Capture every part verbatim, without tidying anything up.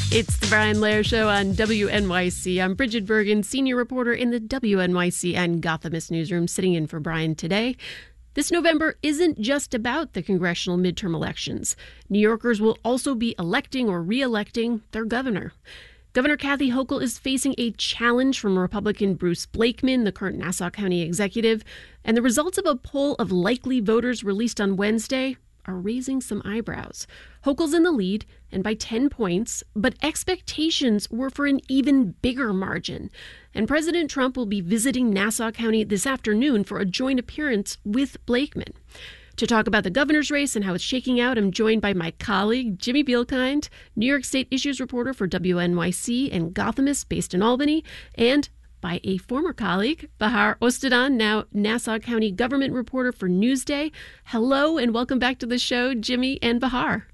It's the Brian Lehrer Show on W N Y C. I'm Bridget Bergen, senior reporter in the W N Y C and Gothamist newsroom, sitting in for Brian today. This November isn't just about the congressional midterm elections. New Yorkers will also be electing or re-electing their governor. Governor Kathy Hochul is facing a challenge from Republican Bruce Blakeman, the current Nassau County executive, and the results of a poll of likely voters released on Wednesday are raising some eyebrows. Hochul's in the lead, and by ten points, but expectations were for an even bigger margin. And President Trump will be visiting Nassau County this afternoon for a joint appearance with Blakeman. To talk about the governor's race and how it's shaking out, I'm joined by my colleague, Jimmy Bielkind, New York State issues reporter for W N Y C and Gothamist based in Albany, and by a former colleague, Bahar Ostadan, now Nassau County government reporter for Newsday. Hello and welcome back to the show, Jimmy and Bahar.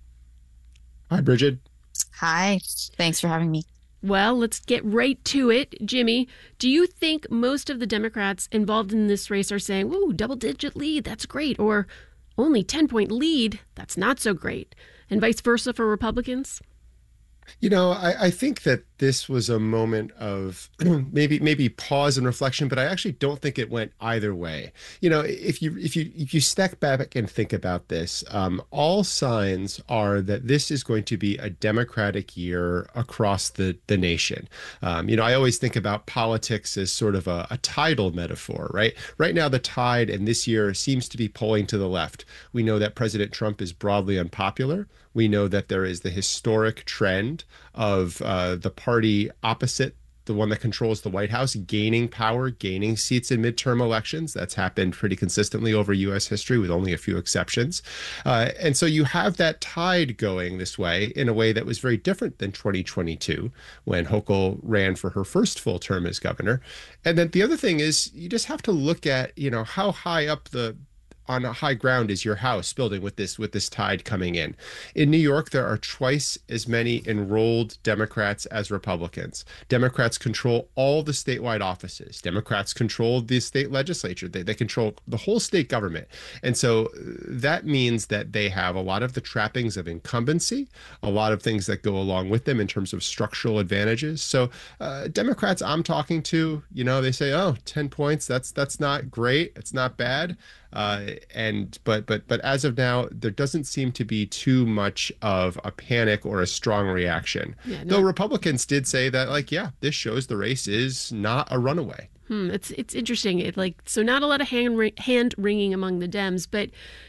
Hi, Bridget. Hi. Thanks for having me. Well, let's get right to it. Jimmy, do you think most of the Democrats involved in this race are saying, ooh, double-digit lead, that's great, or only ten-point lead, that's not so great, and vice versa for Republicans? You know, I, I think that this was a moment of maybe maybe pause and reflection, but I actually don't think it went either way. You know, if you if you if you step back and think about this, um, all signs are that this is going to be a Democratic year across the the nation. Um, you know, I always think about politics as sort of a, a tidal metaphor, right? Right now, the tide in this year seems to be pulling to the left. We know that President Trump is broadly unpopular. We know that there is the historic trend of uh, the party opposite, the one that controls the White House, gaining power, gaining seats in midterm elections. That's happened pretty consistently over U S history with only a few exceptions. Uh, and so you have that tide going this way in a way that was very different than twenty twenty-two when Hochul ran for her first full term as governor. And then the other thing is you just have to look at, you know, how high up the on a high ground is your house building with this with this tide coming in. In New York, there are twice as many enrolled Democrats as Republicans. Democrats control all the statewide offices. Democrats control the state legislature. They, they control the whole state government. And so that means that they have a lot of the trappings of incumbency, a lot of things that go along with them in terms of structural advantages. So uh, Democrats I'm talking to, you know, they say, oh, ten points, that's that's not great. It's not bad. Uh, and but but but as of now, there doesn't seem to be too much of a panic or a strong reaction. Yeah, no. Though Republicans did say that, like, yeah, this shows the race is not a runaway. Hmm, it's it's interesting. It like so not a lot of hand hand wringing among the Dems, but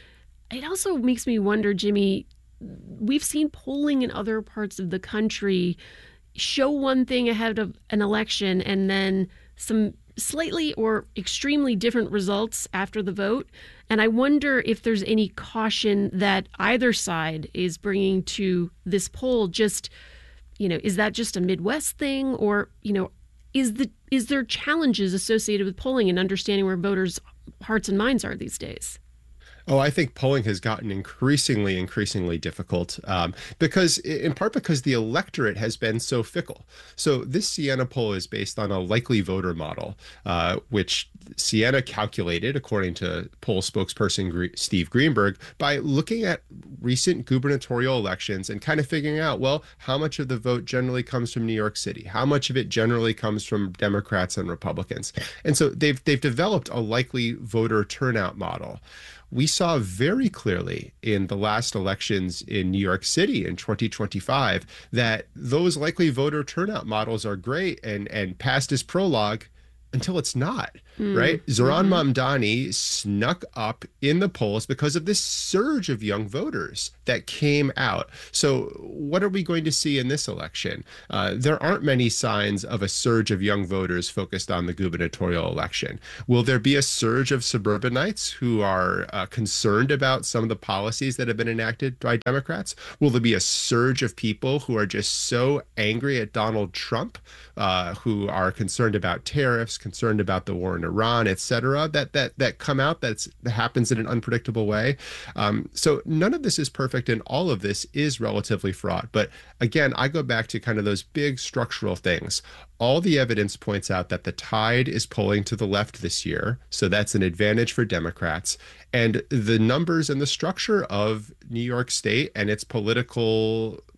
it also makes me wonder, Jimmy. We've seen polling in other parts of the country show one thing ahead of an election, and then some slightly or extremely different results after the vote. And I wonder if there's any caution that either side is bringing to this poll. Just, you know, is that just a Midwest thing, or, you know, is the is there challenges associated with polling and understanding where voters' hearts and minds are these days? Oh, I think polling has gotten increasingly, increasingly difficult um, because, in part, because the electorate has been so fickle. So this Siena poll is based on a likely voter model, uh, which Siena calculated, according to poll spokesperson Steve Greenberg, by looking at recent gubernatorial elections and kind of figuring out, well, how much of the vote generally comes from New York City, how much of it generally comes from Democrats and Republicans. And so they've they've developed a likely voter turnout model. We saw very clearly in the last elections in New York City in twenty twenty-five that those likely voter turnout models are great and, and passed as prologue until it's not, mm. right? Zohran mm-hmm. Mamdani snuck up in the polls because of this surge of young voters that came out. So what are we going to see in this election? Uh, there aren't many signs of a surge of young voters focused on the gubernatorial election. Will there be a surge of suburbanites who are uh, concerned about some of the policies that have been enacted by Democrats? Will there be a surge of people who are just so angry at Donald Trump, uh, who are concerned about tariffs, concerned about the war in Iran, et cetera, that that that come out that's, that happens in an unpredictable way. Um, so none of this is perfect, and all of this is relatively fraught. But again, I go back to kind of those big structural things. All the evidence points out that the tide is pulling to the left this year, so that's an advantage for Democrats. And the numbers and the structure of New York State and its political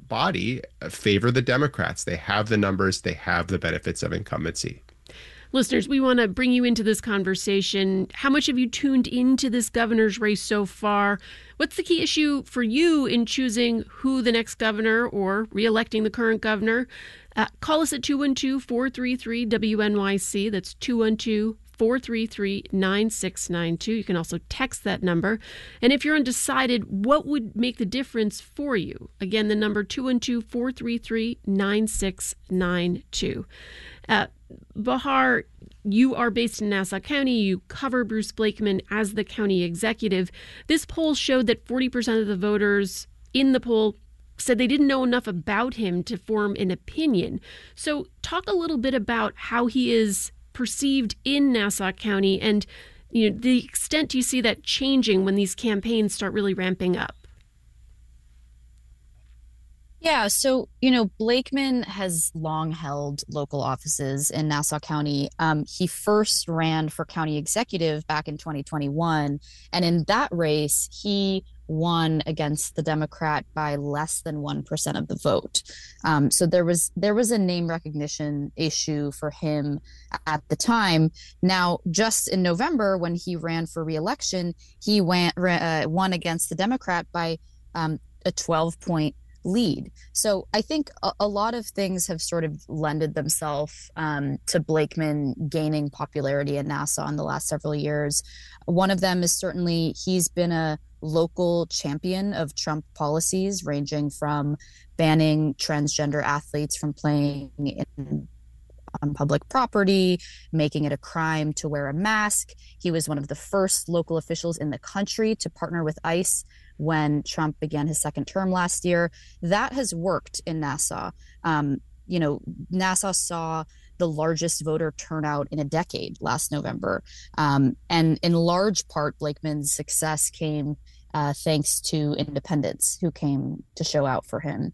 body favor the Democrats. They have the numbers, they have the benefits of incumbency. Listeners, we want to bring you into this conversation. How much have you tuned into this governor's race so far? What's the key issue for you in choosing who the next governor or reelecting the current governor? Uh, call us at two one two, four three three, W N Y C. That's two one two, four three three, nine six nine two. You can also text that number. And if you're undecided, what would make the difference for you? Again, the number two one two, four three three, nine six nine two. Uh, Bahar, you are based in Nassau County. You cover Bruce Blakeman as the county executive. This poll showed that forty percent of the voters in the poll said they didn't know enough about him to form an opinion. So talk a little bit about how he is perceived in Nassau County and, you know, the extent you see that changing when these campaigns start really ramping up. Yeah, so, you know, Blakeman has long held local offices in Nassau County. Um, he first ran for county executive back in twenty twenty-one. And in that race, he won against the Democrat by less than one percent of the vote. Um, so there was there was a name recognition issue for him at the time. Now, just in November, when he ran for reelection, he went, uh, won against the Democrat by um, a twelve point lead. So I think a, a lot of things have sort of lended themselves um, to Blakeman gaining popularity in Nassau in the last several years. One of them is certainly he's been a local champion of Trump policies, ranging from banning transgender athletes from playing in on public property, making it a crime to wear a mask. He was one of the first local officials in the country to partner with ICE when Trump began his second term last year. That has worked in Nassau. Um, you know, Nassau saw the largest voter turnout in a decade last November. Um, and in large part, Blakeman's success came uh, thanks to independents who came to show out for him.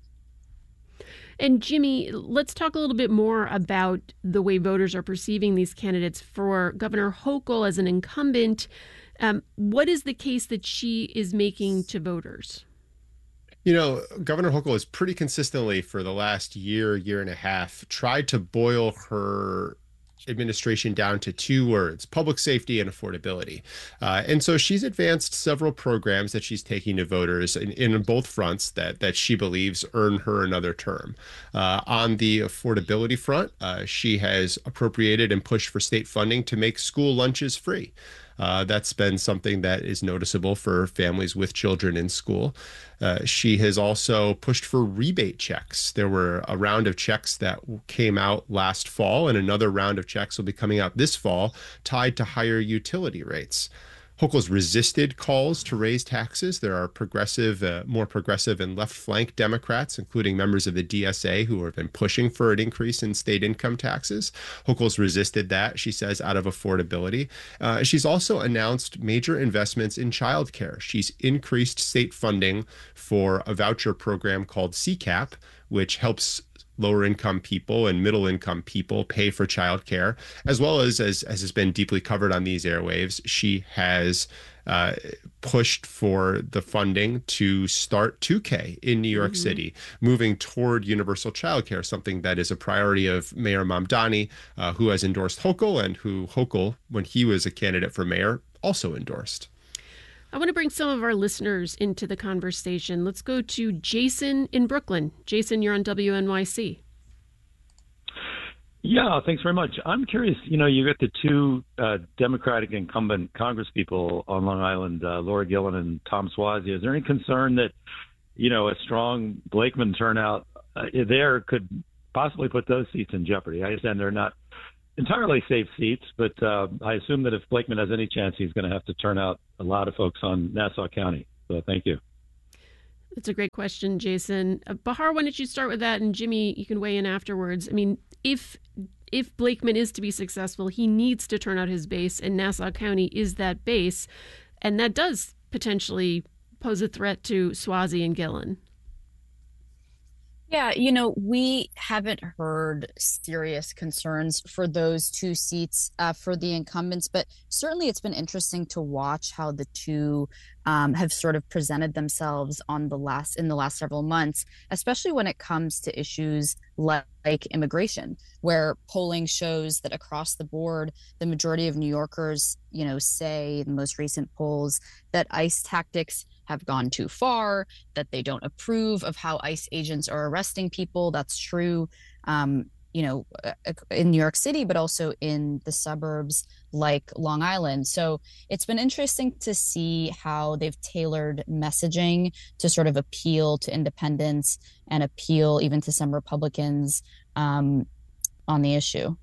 And Jimmy, let's talk a little bit more about the way voters are perceiving these candidates. For Governor Hochul as an incumbent, um, what is the case that she is making to voters? You know, Governor Hochul has pretty consistently for the last year, year and a half, tried to boil her administration down to two words: public safety and affordability. Uh, and so she's advanced several programs that she's taking to voters in, in both fronts that that she believes earn her another term. Uh, on the affordability front, uh, she has appropriated and pushed for state funding to make school lunches free. Uh, that's been something that is noticeable for families with children in school. Uh, she has also pushed for rebate checks. There were a round of checks that came out last fall, and another round of checks will be coming out this fall tied to higher utility rates. Hochul's resisted calls to raise taxes. There are progressive, uh, more progressive and left flank Democrats, including members of the D S A, who have been pushing for an increase in state income taxes. Hochul's resisted that, she says, out of affordability. Uh, she's also announced major investments in childcare. She's increased state funding for a voucher program called C CAP, which helps lower income people and middle income people pay for childcare, as well as, as, as has been deeply covered on these airwaves. She has uh, pushed for the funding to start two K in New York mm-hmm. City, moving toward universal childcare, something that is a priority of Mayor Mamdani, uh, who has endorsed Hochul and who Hochul, when he was a candidate for mayor, also endorsed. I want to bring some of our listeners into the conversation. Let's go to Jason in Brooklyn. Jason, you're on W N Y C. Yeah, thanks very much. I'm curious, you know, you got the two uh, Democratic incumbent congresspeople on Long Island, uh, Laura Gillen and Tom Suozzi. Is there any concern that, you know, a strong Blakeman turnout uh, there could possibly put those seats in jeopardy? I understand they're not entirely safe seats, but uh, I assume that if Blakeman has any chance, he's going to have to turn out a lot of folks on Nassau County. So thank you. That's a great question, Jason. Uh, Bahar, why don't you start with that? And Jimmy, you can weigh in afterwards. I mean, if if Blakeman is to be successful, he needs to turn out his base, and Nassau County is that base. And that does potentially pose a threat to Suozzi and Gillen. Yeah, you know, we haven't heard serious concerns for those two seats uh, for the incumbents, but certainly it's been interesting to watch how the two um, have sort of presented themselves on the last in the last several months, especially when it comes to issues like, like immigration, where polling shows that across the board, the majority of New Yorkers, you know, say in the most recent polls that ICE tactics have gone too far, that they don't approve of how ICE agents are arresting people. That's true, um, you know, uh, in New York City, but also in the suburbs like Long Island. So it's been interesting to see how they've tailored messaging to sort of appeal to independents and appeal even to some Republicans um, on the issue.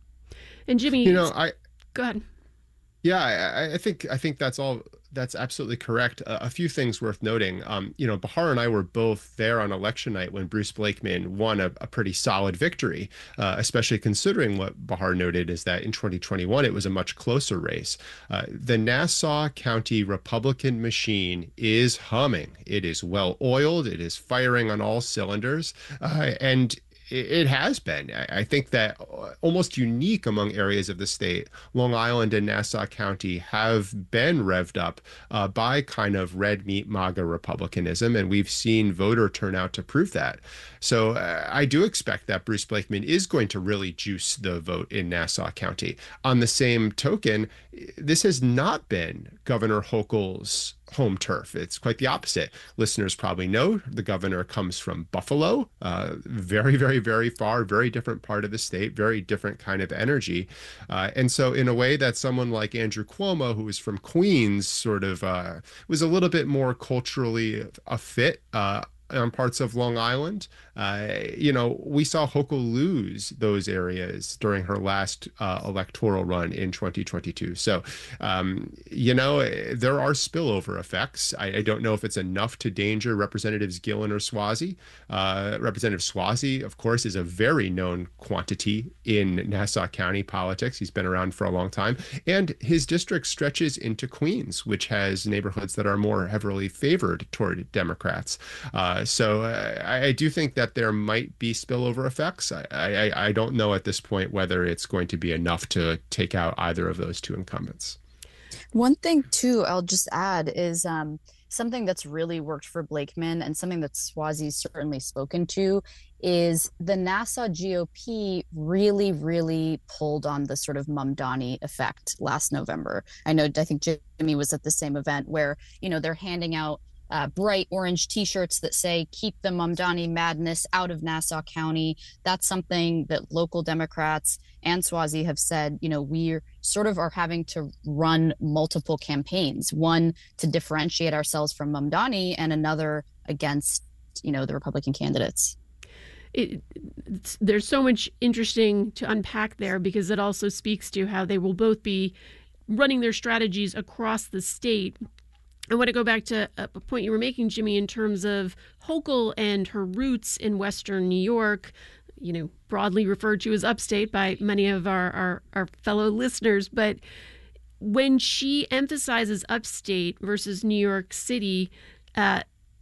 And Jimmy, You know, I go ahead. Yeah, I, I think I think that's all. That's absolutely correct. Uh, a few things worth noting. Um, you know, Bahar and I were both there on election night when Bruce Blakeman won a, a pretty solid victory, uh, especially considering what Bahar noted is that in twenty twenty-one it was a much closer race. Uh, the Nassau County Republican machine is humming. It is well oiled. It is firing on all cylinders, uh, and it has been. I think that almost unique among areas of the state, Long Island and Nassau County have been revved up uh, by kind of red meat MAGA Republicanism, and we've seen voter turnout to prove that. So uh, I do expect that Bruce Blakeman is going to really juice the vote in Nassau County. On the same token, this has not been Governor Hochul's home turf. It's quite the opposite. Listeners probably know the governor comes from Buffalo, uh, very, very, very far, very different part of the state, very different kind of energy. Uh, and so in a way that someone like Andrew Cuomo, who was from Queens, sort of uh, was a little bit more culturally a fit uh, on parts of Long Island. Uh, you know, we saw Hochul lose those areas during her last uh, electoral run in twenty twenty-two. So, um, you know, there are spillover effects. I, I don't know if it's enough to danger Representatives Gillen or Suozzi. Uh, Representative Suozzi, of course, is a very known quantity in Nassau County politics. He's been around for a long time. And his district stretches into Queens, which has neighborhoods that are more heavily favored toward Democrats. Uh, so uh, I, I do think that there might be spillover effects. I, I, I don't know at this point whether it's going to be enough to take out either of those two incumbents. One thing, too, I'll just add is um, something that's really worked for Blakeman and something that Suozzi's certainly spoken to is the Nassau G O P really, really pulled on the sort of Mamdani effect last November. I know, I think Jimmy was at the same event where, you know, they're handing out Uh, bright orange T-shirts that say "Keep the Mamdani madness out of Nassau County." That's something that local Democrats and Suozzi have said. You know, we sort of are having to run multiple campaigns: one to differentiate ourselves from Mamdani, and another against, you know, the Republican candidates. It, there's so much interesting to unpack there because it also speaks to how they will both be running their strategies across the state. I want to go back to a point you were making, Jimmy, in terms of Hochul and her roots in Western New York, you know, broadly referred to as upstate by many of our, our, our fellow listeners. But when she emphasizes upstate versus New York City, uh,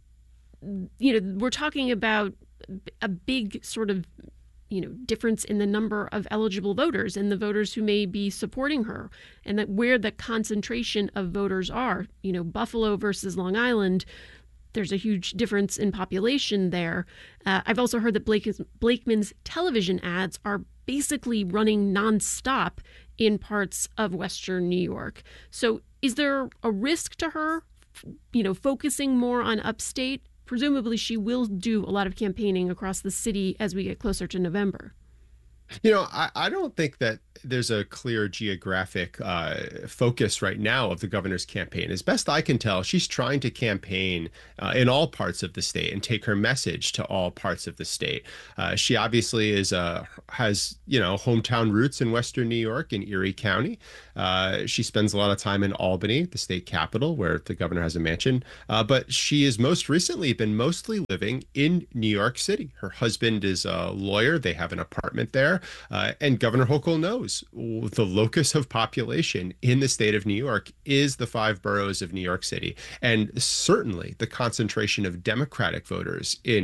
you know, we're talking about a big sort of, you know, difference in the number of eligible voters and the voters who may be supporting her, and that where the concentration of voters are, you know, Buffalo versus Long Island, there's a huge difference in population there. Uh, I've also heard that Blake is, Blakeman's television ads are basically running nonstop in parts of Western New York. So is there a risk to her, you know, focusing more on upstate? Presumably she will do a lot of campaigning across the city as we get closer to November. You know, I, I don't think that there's a clear geographic uh, focus right now of the governor's campaign. As best I can tell, she's trying to campaign uh, in all parts of the state and take her message to all parts of the state. Uh, she obviously is uh, has, you know, hometown roots in Western New York in Erie County. Uh, she spends a lot of time in Albany, the state capital, where the governor has a mansion. Uh, but she has most recently been mostly living in New York City. Her husband is a lawyer. They have an apartment there. Uh, and Governor Hochul knows the locus of population in the state of New York is the five boroughs of New York City. And certainly the concentration of Democratic voters in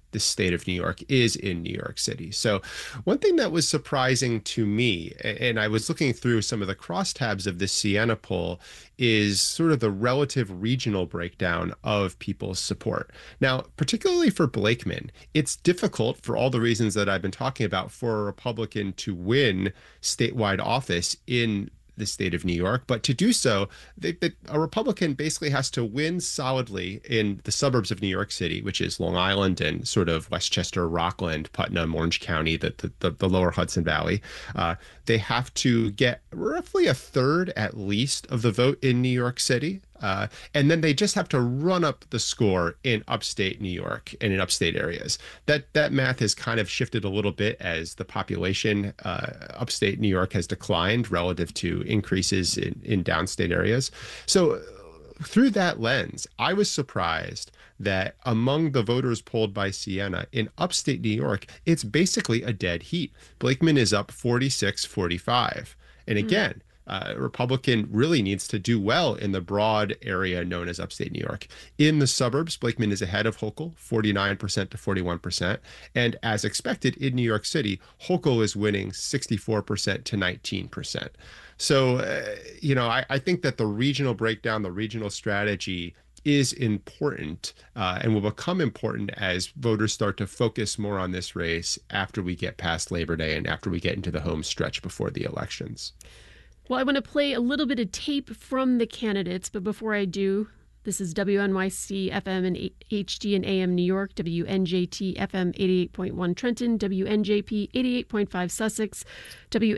the state of New York is in New York City. So one thing that was surprising to me, and I was looking through some of the crosstabs of the Siena poll, is sort of the relative regional breakdown of people's support. Now, particularly for Blakeman, it's difficult for all the reasons that I've been talking about for a Republican to win statewide office in the state of New York, but to do so, they, they, a Republican basically has to win solidly in the suburbs of New York City, which is Long Island and sort of Westchester, Rockland, Putnam, Orange County, the the, the, the lower Hudson Valley. Uh, they have to get roughly a third at least of the vote in New York City. Uh, and then they just have to run up the score in upstate New York and in upstate areas. That that math has kind of shifted a little bit as the population uh, upstate New York has declined relative to increases in, in downstate areas. So through that lens, I was surprised that among the voters polled by Siena in upstate New York, it's basically a dead heat. Blakeman is up forty-six forty-five. And again, mm. Uh, Republican really needs to do well in the broad area known as upstate New York. In the suburbs, Blakeman is ahead of Hochul, forty-nine percent to forty-one percent. And as expected in New York City, Hochul is winning sixty-four percent to nineteen percent. So, uh, you know, I, I think that the regional breakdown, the regional strategy is important uh, and will become important as voters start to focus more on this race after we get past Labor Day and after we get into the home stretch before the elections. Well, I want to play a little bit of tape from the candidates, but before I do, this is W N Y C F M and H D and A M New York, W N J T F M eighty-eight point one Trenton, W N J P eighty-eight point five Sussex, W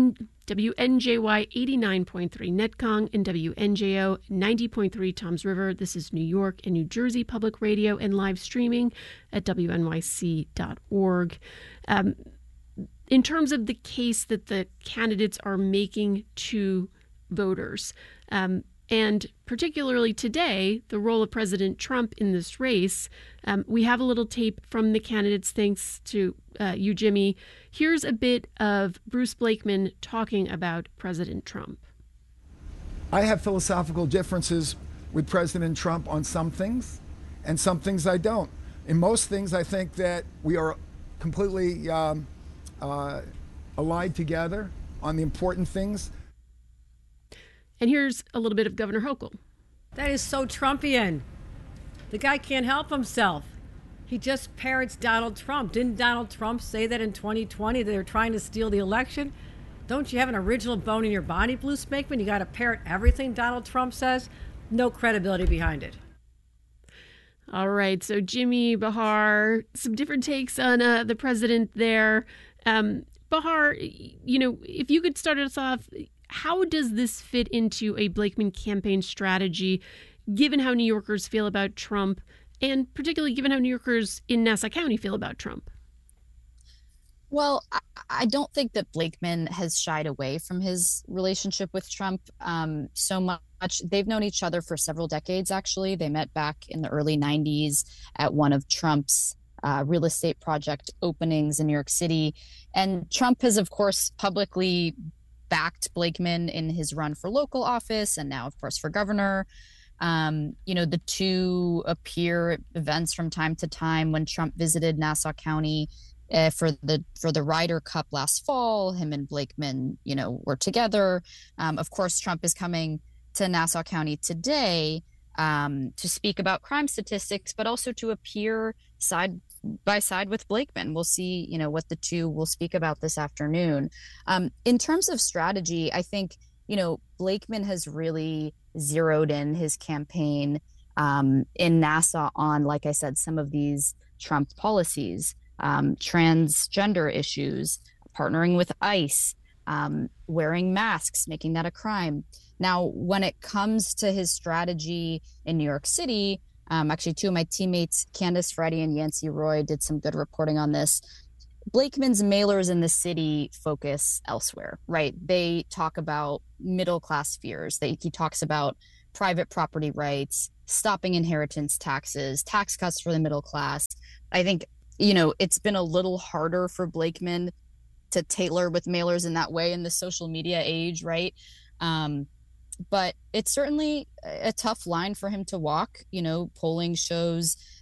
N J Y eighty-nine point three Netcong, and W N J O ninety point three Toms River. This is New York and New Jersey Public Radio and live streaming at W N Y C dot org. Um, In terms of the case that the candidates are making to voters, um, and particularly today, the role of President Trump in this race, um, we have a little tape from the candidates, thanks to uh, you, Jimmy. Here's a bit of Bruce Blakeman talking about President Trump. I have philosophical differences with President Trump on some things, and some things I don't. In most things, I think that we are completely um, uh, allied together on the important things. And here's a little bit of Governor Hochul. That is so Trumpian. The guy can't help himself. He just parrots Donald Trump. Didn't Donald Trump say that in twenty twenty they were trying to steal the election? Don't you have an original bone in your body, Bruce Blakeman? You got to parrot everything Donald Trump says? No credibility behind it. All right. So Jimmy, Bahar, some different takes on uh, the president there. Um, Bahar, you know, if you could start us off, how does this fit into a Blakeman campaign strategy, given how New Yorkers feel about Trump, and particularly given how New Yorkers in Nassau County feel about Trump? Well, I, I don't think that Blakeman has shied away from his relationship with Trump um, so much. They've known each other for several decades, actually. They met back in the early nineties at one of Trump's uh, real estate project openings in New York City. And Trump has, of course, publicly backed Blakeman in his run for local office and now, of course, for governor. Um, you know, the two appear at events from time to time. When Trump visited Nassau County uh, for the for the Ryder Cup last fall, him and Blakeman, you know, were together. Um, of course, Trump is coming to Nassau County today um, to speak about crime statistics, but also to appear side by side with Blakeman. We'll see, you know, what the two will speak about this afternoon. Um, in terms of strategy, I think, you know, Blakeman has really zeroed in his campaign um, in Nassau on, like I said, some of these Trump policies, um, transgender issues, partnering with ICE, um, wearing masks, making that a crime. Now, when it comes to his strategy in New York City, Um, actually, two of my teammates, Candace Freddy and Yancey Roy, did some good reporting on this. Blakeman's mailers in the city focus elsewhere, right? They talk about middle-class fears. They, he talks about private property rights, stopping inheritance taxes, tax cuts for the middle class. I think, you know, it's been a little harder for Blakeman to tailor with mailers in that way in the social media age, right? Um, But it's certainly a tough line for him to walk. You know, polling shows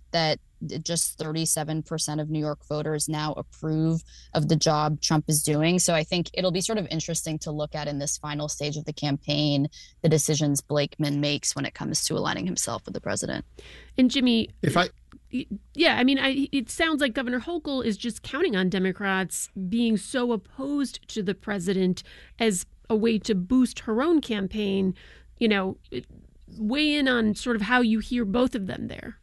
that just thirty-seven percent of New York voters now approve of the job Trump is doing. So I think it'll be sort of interesting to look at in this final stage of the campaign, the decisions Blakeman makes when it comes to aligning himself with the president. And Jimmy, if I yeah, I mean, I, it sounds like Governor Hochul is just counting on Democrats being so opposed to the president as a way to boost her own campaign. You know, weigh in on sort of how you hear both of them there.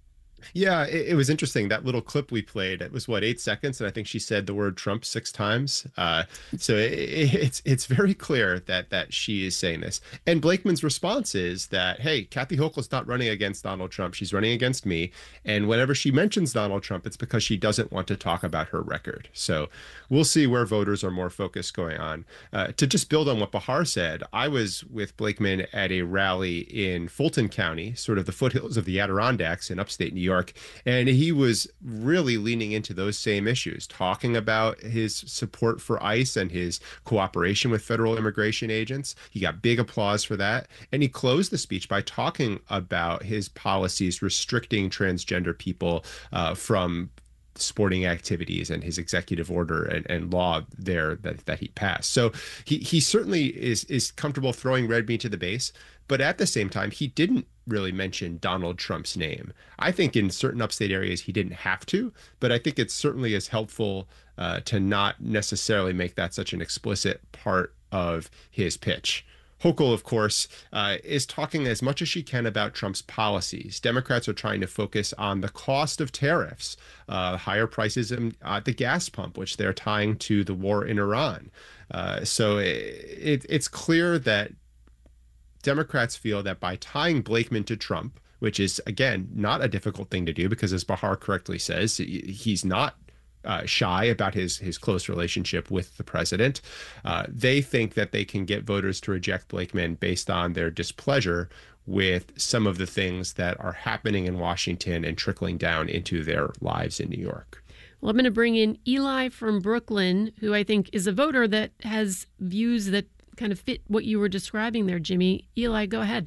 Yeah, it, it was interesting. That little clip we played, it was what, eight seconds? And I think she said the word Trump six times. Uh, so it, it, it's it's very clear that that she is saying this. And Blakeman's response is that, hey, Kathy Hochul's not running against Donald Trump. She's running against me. And whenever she mentions Donald Trump, it's because she doesn't want to talk about her record. So we'll see where voters are more focused going on. Uh, to just build on what Bahar said, I was with Blakeman at a rally in Fulton County, sort of the foothills of the Adirondacks in upstate New York. And he was really leaning into those same issues, talking about his support for ICE and his cooperation with federal immigration agents. He got big applause for that. And he closed the speech by talking about his policies restricting transgender people uh, from sporting activities and his executive order and, and law there that, that he passed. So he, he certainly is, is comfortable throwing red meat to the base. But at the same time, he didn't really mention Donald Trump's name. I think in certain upstate areas he didn't have to, but I think it certainly is helpful uh, to not necessarily make that such an explicit part of his pitch. Hochul, of course, uh, is talking as much as she can about Trump's policies. Democrats are trying to focus on the cost of tariffs, uh, higher prices at the gas pump, which they're tying to the war in Iran. Uh, so it, it, it's clear that Democrats feel that by tying Blakeman to Trump, which is, again, not a difficult thing to do because, as Bahar correctly says, he's not uh, shy about his his close relationship with the president. Uh, they think that they can get voters to reject Blakeman based on their displeasure with some of the things that are happening in Washington and trickling down into their lives in New York. Well, I'm going to bring in Eli from Brooklyn, who I think is a voter that has views that kind of fit what you were describing there, Jimmy. Eli, go ahead.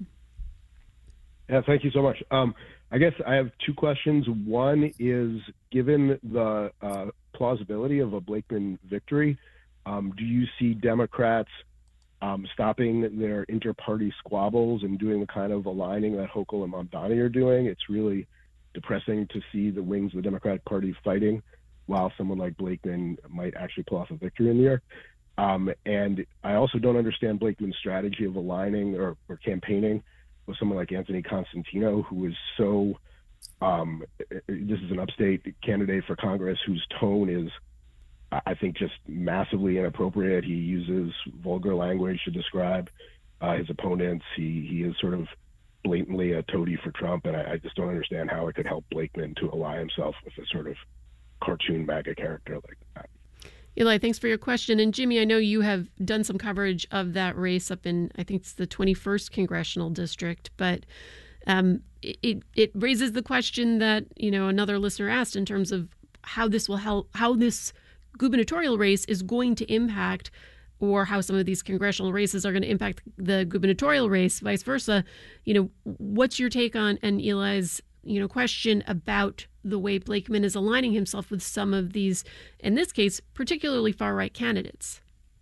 Yeah, thank you so much. Um, I guess I have two questions. One is, given the uh, plausibility of a Blakeman victory, um, do you see Democrats um, stopping their inter-party squabbles and doing the kind of aligning that Hochul and Mamdani are doing? It's really depressing to see the wings of the Democratic Party fighting while someone like Blakeman might actually pull off a victory in New York. Um, and I also don't understand Blakeman's strategy of aligning or, or campaigning with someone like Anthony Constantino, who is so, um, this is an upstate candidate for Congress whose tone is, I think, just massively inappropriate. He uses vulgar language to describe uh, his opponents. He, he is sort of blatantly a toady for Trump, and I, I just don't understand how it could help Blakeman to ally himself with a sort of cartoon MAGA character like that. Eli, thanks for your question. And Jimmy, I know you have done some coverage of that race up in, I think it's the twenty-first congressional district, but um, it it raises the question that, you know, another listener asked in terms of how this will help, how this gubernatorial race is going to impact, or how some of these congressional races are going to impact the gubernatorial race, vice versa. You know, what's your take on, and Eli's, you know, question about the way Blakeman is aligning himself with some of these, in this case, particularly far-right candidates?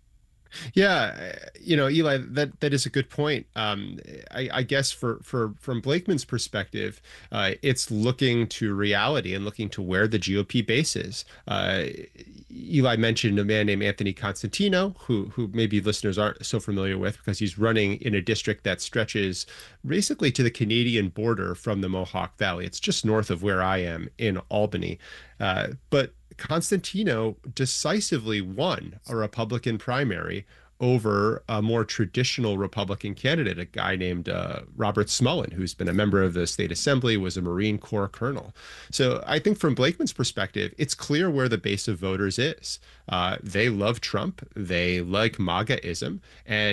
Yeah, you know, Eli, that that is a good point. Um, I, I guess for for from Blakeman's perspective, uh, it's looking to reality and looking to where the G O P base is. Uh, Eli mentioned a man named Anthony Constantino, who who maybe listeners aren't so familiar with because he's running in a district that stretches basically to the Canadian border from the Mohawk Valley. It's just north of where I am in Albany, uh, but Constantino decisively won a Republican primary over a more traditional Republican candidate, a guy named uh, Robert Smullen, who's been a member of the state assembly, was a Marine Corps colonel. So I think from Blakeman's perspective, it's clear where the base of voters is. Uh, they love Trump. They like MAGA-ism. And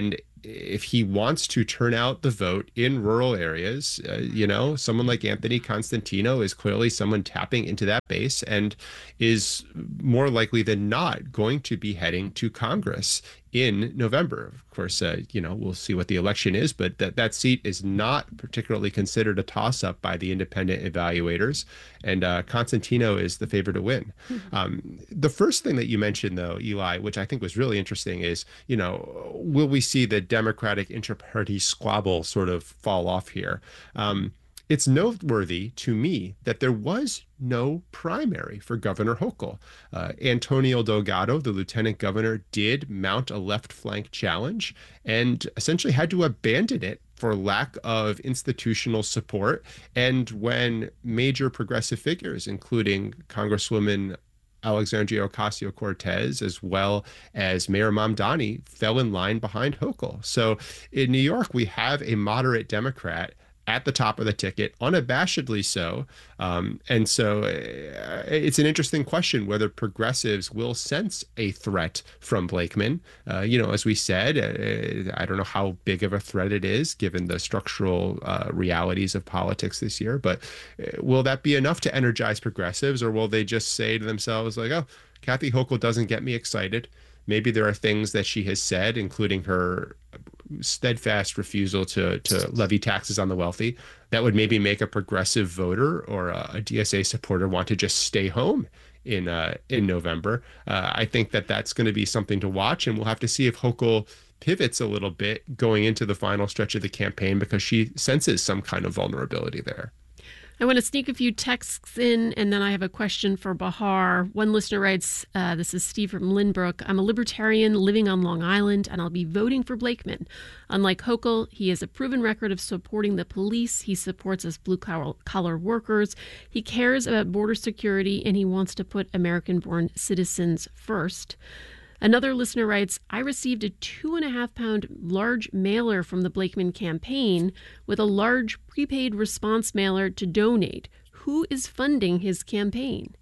if he wants to turn out the vote in rural areas, uh, you know, someone like Anthony Constantino is clearly someone tapping into that base and is more likely than not going to be heading to Congress in November. Of course, uh, you know, we'll see what the election is, but that, that seat is not particularly considered a toss-up by the independent evaluators. And uh, Constantino is the favorite to win. Mm-hmm. Um, the first thing that you mentioned, though, Eli, which I think was really interesting, is, you know, will we see the Democratic intra-party squabble sort of fall off here? Um, It's noteworthy to me that there was no primary for Governor Hochul. Uh, Antonio Delgado, the lieutenant governor, did mount a left flank challenge and essentially had to abandon it for lack of institutional support. And when major progressive figures, including Congresswoman Alexandria Ocasio-Cortez, as well as Mayor Mamdani, fell in line behind Hochul. So in New York, we have a moderate Democrat at the top of the ticket, unabashedly so. Um, and so uh, it's an interesting question whether progressives will sense a threat from Blakeman. Uh, you know, as we said, uh, I don't know how big of a threat it is given the structural uh, realities of politics this year, but uh, will that be enough to energize progressives, or will they just say to themselves like, oh, Kathy Hochul doesn't get me excited. Maybe there are things that she has said, including her steadfast refusal to to levy taxes on the wealthy, that would maybe make a progressive voter or a, a D S A supporter want to just stay home in uh, in November. Uh, I think that that's going to be something to watch, and we'll have to see if Hochul pivots a little bit going into the final stretch of the campaign because she senses some kind of vulnerability there. I want to sneak a few texts in, and then I have a question for Bahar. One listener writes, uh, this is Steve from Lynbrook. I'm a libertarian living on Long Island, and I'll be voting for Blakeman. Unlike Hochul, he has a proven record of supporting the police. He supports us blue-collar workers. He cares about border security, and he wants to put American-born citizens first. Another listener writes, I received a two and a half pound large mailer from the Blakeman campaign with a large prepaid response mailer to donate. Who is funding his campaign?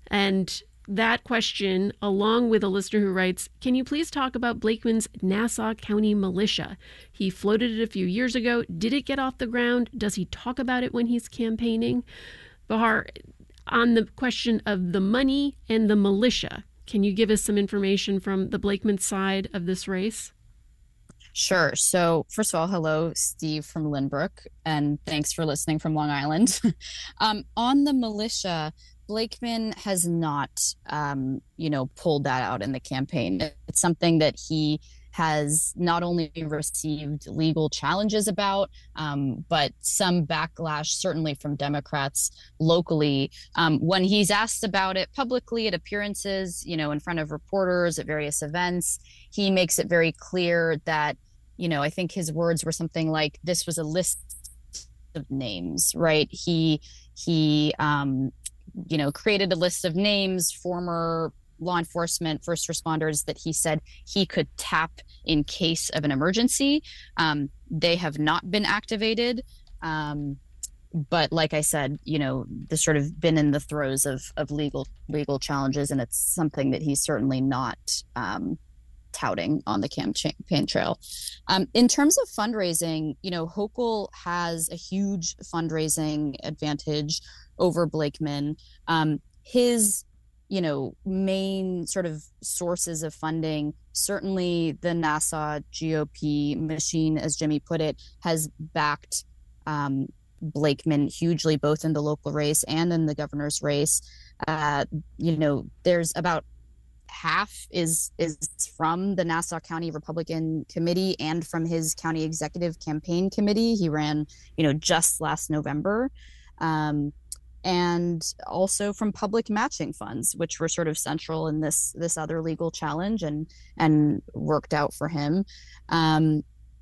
And that question, along with a listener who writes, can you please talk about Blakeman's Nassau County militia? He floated it a few years ago. Did it get off the ground? Does he talk about it when he's campaigning? Bahar, on the question of the money and the militia, can you give us some information from the Blakeman side of this race? Sure. So first of all, hello, Steve from Lynbrook, and thanks for listening from Long Island. um, on the militia, Blakeman has not, um, you know, pulled that out in the campaign. It's something that he has not only received legal challenges about, um, but some backlash, certainly from Democrats locally. Um, when he's asked about it publicly at appearances, you know, in front of reporters at various events, he makes it very clear that, you know, I think his words were something like, this was a list of names, right? He, he, um, you know, created a list of names, former law enforcement, first responders that he said he could tap in case of an emergency. Um, they have not been activated. Um, but like I said, you know, they've sort of been in the throes of, of legal legal challenges, and it's something that he's certainly not um, touting on the campaign trail. Um, in terms of fundraising, you know, Hochul has a huge fundraising advantage over Blakeman. Um, his you know, main sort of sources of funding, certainly the Nassau G O P machine, as Jimmy put it, has backed um, Blakeman hugely, both in the local race and in the governor's race. Uh, you know, there's about half is is from the Nassau County Republican Committee and from his county executive campaign committee. He ran, you know, just last November. Um, and also from public matching funds, which were sort of central in this this other legal challenge and and worked out for him. Um,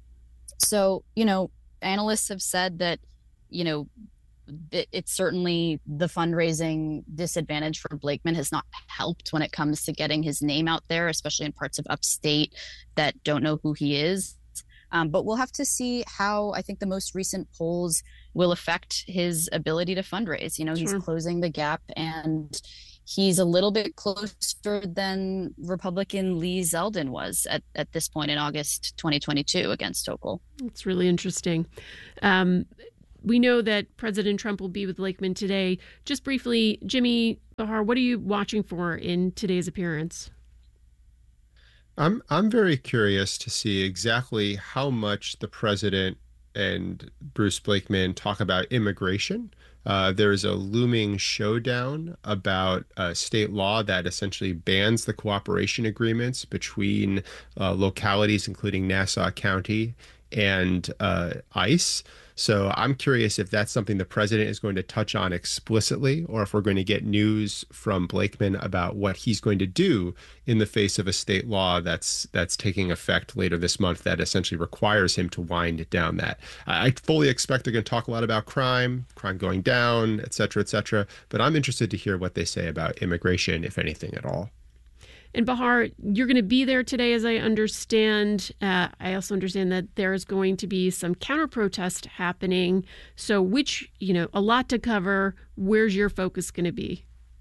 so, you know, analysts have said that, you know, it, it's certainly the fundraising disadvantage for Blakeman has not helped when it comes to getting his name out there, especially in parts of upstate that don't know who he is. Um, but we'll have to see how I think the most recent polls will affect his ability to fundraise. You know, he's Sure. closing the gap, and he's a little bit closer than Republican Lee Zeldin was at, at this point in August twenty twenty-two against Hochul. It's really interesting. Um, we know that President Trump will be with Blakeman today. Just briefly, Jimmy Bahar, what are you watching for in today's appearance? I'm I'm very curious to see exactly how much the president and Bruce Blakeman talk about immigration. Uh, there's a looming showdown about uh, state law that essentially bans the cooperation agreements between uh, localities, including Nassau County and uh, ICE. So I'm curious if that's something the president is going to touch on explicitly, or if we're going to get news from Blakeman about what he's going to do in the face of a state law that's that's taking effect later this month that essentially requires him to wind down that. I fully expect they're going to talk a lot about crime, crime going down, et cetera, et cetera. But I'm interested to hear what they say about immigration, if anything at all. And Bahar, you're going to be there today, as I understand. Uh, I also understand that there's going to be some counter protest happening. So which, you know, a lot to cover. Where's your focus going to be?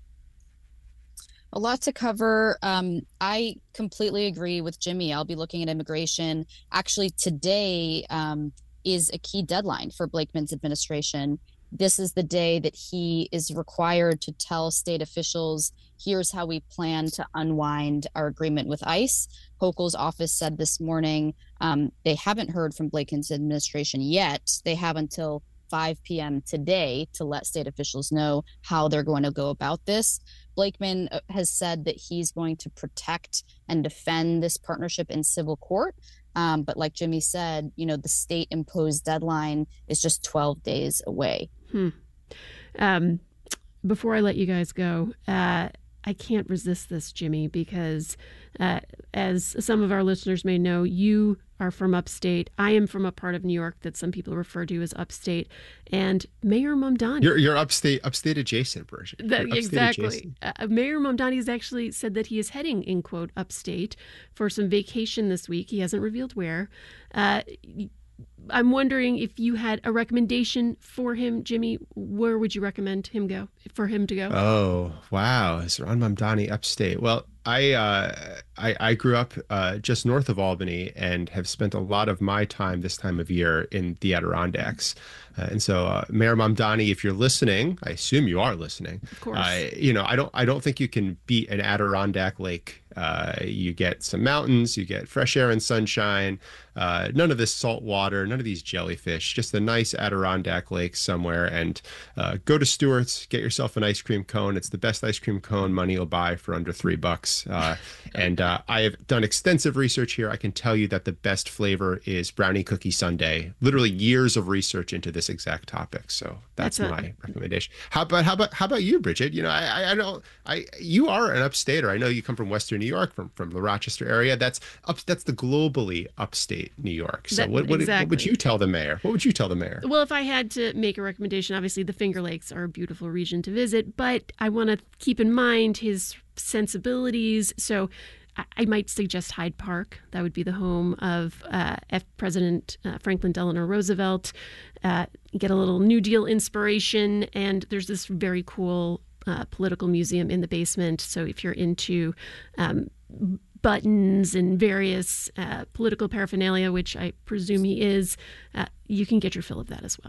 A lot to cover. Um, I completely agree with Jimmy. I'll be looking at immigration. Actually, today um, is a key deadline for Blakeman's administration. This is the day that he is required to tell state officials, here's how we plan to unwind our agreement with ICE. Hochul's office said this morning um, they haven't heard from Blakeman's administration yet. They have until five p.m. today to let state officials know how they're going to go about this. Blakeman has said that he's going to protect and defend this partnership in civil court. Um, but like Jimmy said, you know, the state imposed deadline is just twelve days away. Hmm. Um, before I let you guys go, uh, I can't resist this, Jimmy, because uh, as some of our listeners may know, you are from upstate. I am from a part of New York that some people refer to as upstate. And Mayor Mamdani. You're, you're upstate, upstate adjacent, Bridget. That, exactly. Uh, Mayor Mamdani has actually said that he is heading, in quote, upstate for some vacation this week. He hasn't revealed where. Uh, I'm wondering if you had a recommendation for him, Jimmy. Where would you recommend him go for him to go? Oh, wow. Is Ron Mamdani upstate? Well, I, uh, I I grew up uh, just north of Albany and have spent a lot of my time this time of year in the Adirondacks. Uh, and so, uh, Mayor Mamdani, if you're listening, I assume you are listening. Of course. Uh, you know, I don't I don't think you can beat an Adirondack lake. Uh, you get some mountains, you get fresh air and sunshine, uh, none of this salt water, none of these jellyfish, just a nice Adirondack lake somewhere. And uh, go to Stewart's, get yourself an ice cream cone. It's the best ice cream cone money will buy for under three bucks. Uh, and uh, I have done extensive research here. I can tell you that the best flavor is brownie cookie sundae. Literally years of research into this exact topic. So that's, that's my a... recommendation. How about how about how about you, Bridget? You know, I I, I don't I you are an upstater. I know you come from Western New York, from from the Rochester area. That's up. That's the globally upstate New York. So that, what, what, exactly. what would you tell the mayor? What would you tell the mayor? Well, if I had to make a recommendation, obviously the Finger Lakes are a beautiful region to visit, but I want to keep in mind his sensibilities. So I, I might suggest Hyde Park. That would be the home of uh, F. President uh, Franklin Delano Roosevelt. Uh, get a little New Deal inspiration, and there's this very cool Uh, political museum in the basement. So if you're into um, buttons and various uh, political paraphernalia, which I presume he is, uh, you can get your fill of that as well.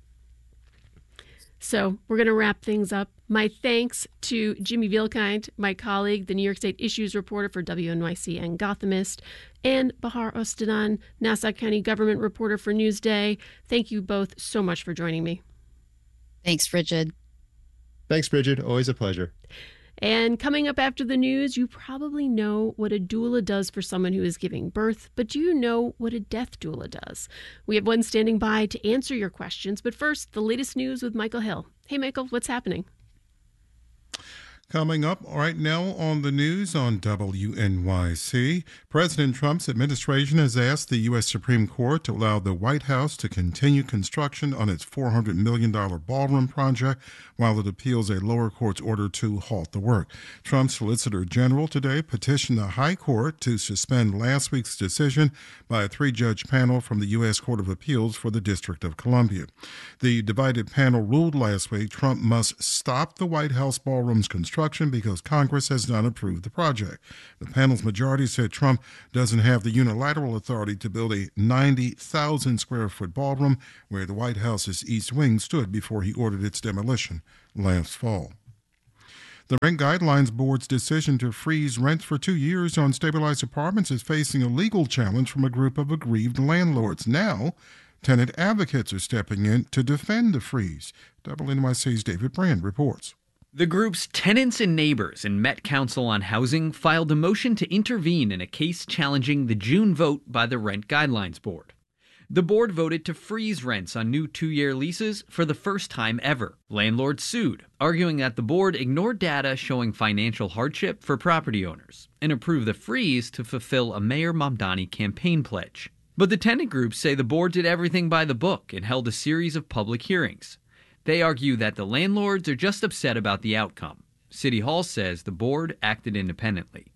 So we're going to wrap things up. My thanks to Jimmy Vielkind, my colleague, the New York State Issues reporter for W N Y C and Gothamist, and Bahar Ostadan, Nassau County government reporter for Newsday. Thank you both so much for joining me. Thanks, Bridget. Thanks, Bridget. Always a pleasure. And coming up after the news, you probably know what a doula does for someone who is giving birth, but do you know what a death doula does? We have one standing by to answer your questions, but first, the latest news with Michael Hill. Hey, Michael, what's happening? Coming up right now on the news on W N Y C, President Trump's administration has asked the U S Supreme Court to allow the White House to continue construction on its four hundred million dollars ballroom project while it appeals a lower court's order to halt the work. Trump's Solicitor General today petitioned the High Court to suspend last week's decision by a three-judge panel from the U S Court of Appeals for the District of Columbia. The divided panel ruled last week Trump must stop the White House ballroom's construction construction because Congress has not approved the project. The panel's majority said Trump doesn't have the unilateral authority to build a ninety thousand square foot ballroom where the White House's East Wing stood before he ordered its demolition last fall. The Rent Guidelines Board's decision to freeze rent for two years on stabilized apartments is facing a legal challenge from a group of aggrieved landlords. Now, tenant advocates are stepping in to defend the freeze. W N Y C's David Brand reports. The group's Tenants and Neighbors and Met Council on Housing filed a motion to intervene in a case challenging the June vote by the Rent Guidelines Board. The board voted to freeze rents on new two-year leases for the first time ever. Landlords sued, arguing that the board ignored data showing financial hardship for property owners and approved the freeze to fulfill a Mayor Mamdani campaign pledge. But the tenant groups say the board did everything by the book and held a series of public hearings. They argue that the landlords are just upset about the outcome. City Hall says the board acted independently.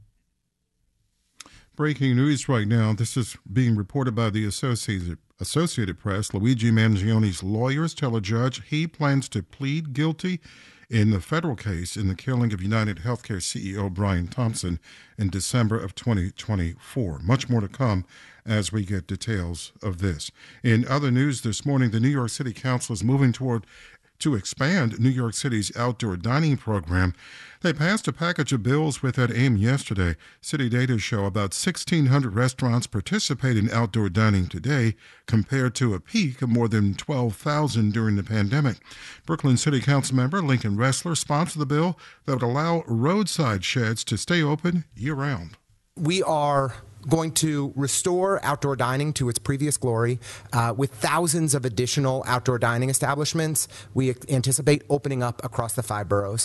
Breaking news right now. This is being reported by the Associated, Associated Press. Luigi Mangioni's lawyers tell a judge he plans to plead guilty in the federal case in the killing of United Healthcare C E O Brian Thompson in December of twenty twenty-four. Much more to come as we get details of this. In other news this morning, the New York City Council is moving toward to expand New York City's outdoor dining program. They passed a package of bills with that aim yesterday. City data show about sixteen hundred restaurants participate in outdoor dining today, compared to a peak of more than twelve thousand during the pandemic. Brooklyn City Council member Lincoln Ressler sponsored the bill that would allow roadside sheds to stay open year-round. We are going to restore outdoor dining to its previous glory uh, with thousands of additional outdoor dining establishments we anticipate opening up across the five boroughs.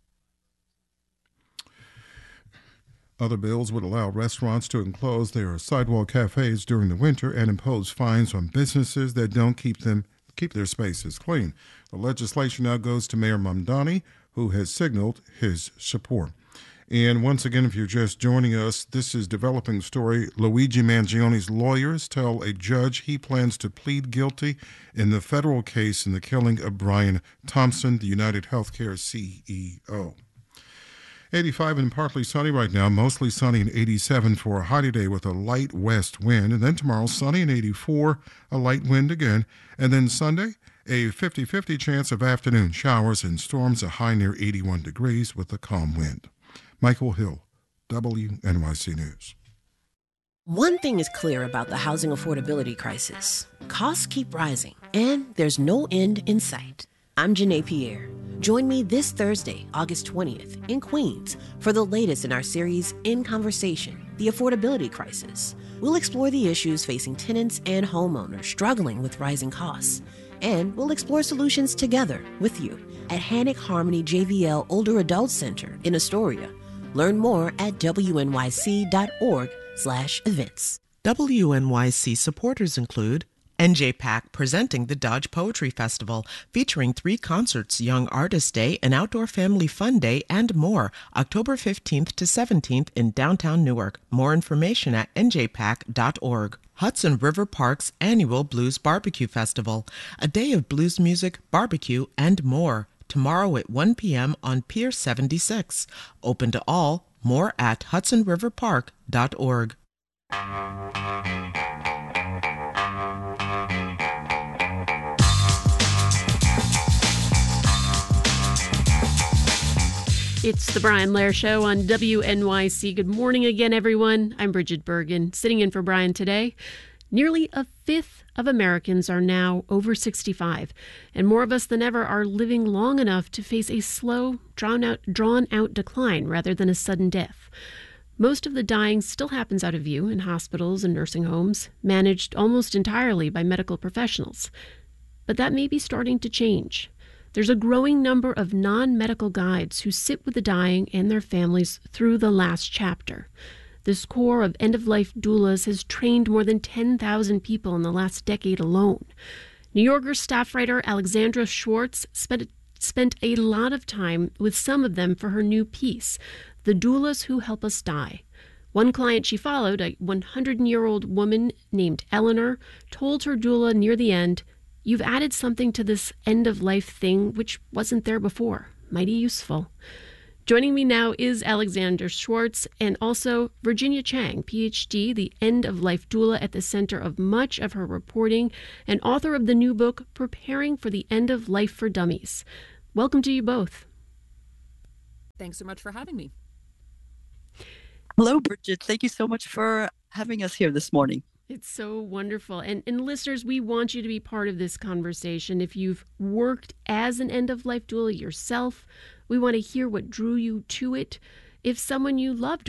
Other bills would allow restaurants to enclose their sidewalk cafes during the winter and impose fines on businesses that don't keep them keep their spaces clean. The legislation now goes to Mayor Mamdani, who has signaled his support. And once again, if you're just joining us, this is Developing Story. Luigi Mangioni's lawyers tell a judge he plans to plead guilty in the federal case in the killing of Brian Thompson, the United Healthcare C E O. eighty-five and partly sunny right now, mostly sunny and eighty-seven for a high today with a light west wind. And then tomorrow, sunny and eighty-four, a light wind again. And then Sunday, a fifty-fifty chance of afternoon showers and storms, a high near eighty-one degrees with a calm wind. Michael Hill, W N Y C News. One thing is clear about the housing affordability crisis. Costs keep rising, and there's no end in sight. I'm Janae Pierre. Join me this Thursday, August twentieth, in Queens for the latest in our series, In Conversation, The Affordability Crisis. We'll explore the issues facing tenants and homeowners struggling with rising costs. And we'll explore solutions together with you at Hannock Harmony J V L Older Adult Center in Astoria. Learn more at W N Y C dot org slash events. W N Y C supporters include N J PAC presenting the Dodge Poetry Festival, featuring three concerts, Young Artist Day, an Outdoor Family Fun Day, and more, October fifteenth to seventeenth in downtown Newark. More information at N J pac dot org. Hudson River Park's annual Blues Barbecue Festival, a day of blues music, barbecue, and more. Tomorrow at one p.m. on Pier seventy-six. Open to all. More at hudson river park dot org. It's the Brian Lair Show on W N Y C. Good morning again, everyone. I'm Bridget Bergen, sitting in for Brian today. Nearly a fifth of Americans are now over sixty-five, and more of us than ever are living long enough to face a slow, drawn-out, drawn-out decline rather than a sudden death. Most of the dying still happens out of view in hospitals and nursing homes, managed almost entirely by medical professionals. But that may be starting to change. There's a growing number of non-medical guides who sit with the dying and their families through the last chapter. This corps of end-of-life doulas has trained more than ten thousand people in the last decade alone. New Yorker staff writer Alexandra Schwartz spent, spent a lot of time with some of them for her new piece, The Doulas Who Help Us Die. One client she followed, a one hundred-year-old woman named Eleanor, told her doula near the end, "You've added something to this end-of-life thing which wasn't there before. Mighty useful." Joining me now is Alexander Schwartz and also Virginia Chang, P H D, the end-of-life doula at the center of much of her reporting, and author of the new book, Preparing for the End of Life for Dummies. Welcome to you both. Thanks so much for having me. Hello, Bridget. Thank you so much for having us here this morning. It's so wonderful. And, and listeners, we want you to be part of this conversation. If you've worked as an end-of-life doula yourself, we want to hear what drew you to it. If someone you loved